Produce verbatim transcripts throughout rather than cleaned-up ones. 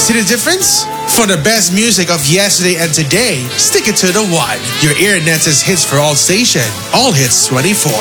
See the difference? For the best music of yesterday and today, stick it to the one. Your Earnet's hits for all station. All Hits twenty-four.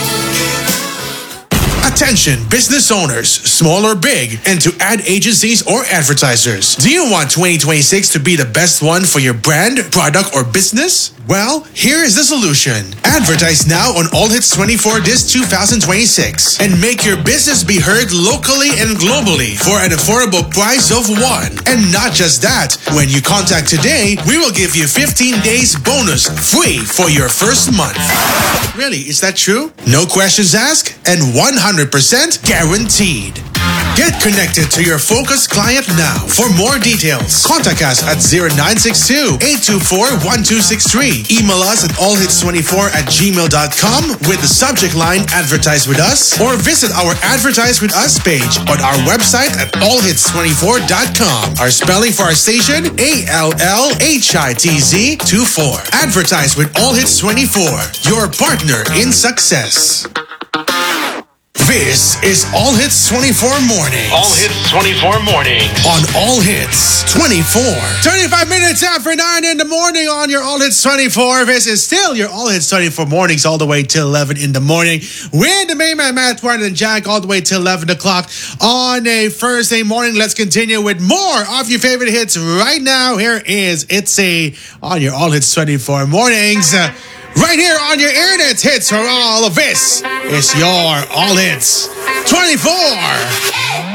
Attention business owners, small or big, and to ad agencies or advertisers. Do you want twenty twenty-six to be the best one for your brand, product, or business? Well, here is the solution. Advertise now on All Hits twenty-four this two thousand twenty-six and make your business be heard locally and globally for an affordable price of one. And not just that, when you contact today, we will give you fifteen days bonus free for your first month. Really, is that true? No questions asked and one hundred percent guaranteed. Get connected to your focus client now. For more details, contact us at zero nine six two, eight two four, one two six three. Email us at all hits twenty-four at gmail dot com with the subject line Advertise With Us, or visit our Advertise With Us page on our website at all hits twenty-four dot com. Our spelling for our station, A L L H I T Z twenty-four. Advertise with All Hits twenty-four, your partner in success. This is All Hits twenty-four Mornings. All Hits twenty-four Mornings. On All Hits twenty-four. twenty-five minutes after nine in the morning on your All Hits twenty-four. This is still your All Hits twenty-four Mornings all the way till eleven in the morning. With the main man, Matt Warren and Jack, all the way till eleven o'clock on a Thursday morning. Let's continue with more of your favorite hits right now. Here is It's A on your All Hits twenty-four Mornings. Uh, Right here on your Internet hits for all of this. It's your All Hits twenty-four.